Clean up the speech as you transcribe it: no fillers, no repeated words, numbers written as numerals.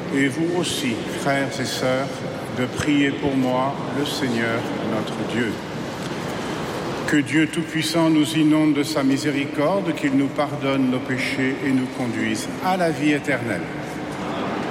et vous aussi, frères et sœurs, de prier pour moi, le Seigneur, notre Dieu. Que Dieu Tout-Puissant nous inonde de sa miséricorde, qu'il nous pardonne nos péchés et nous conduise à la vie éternelle.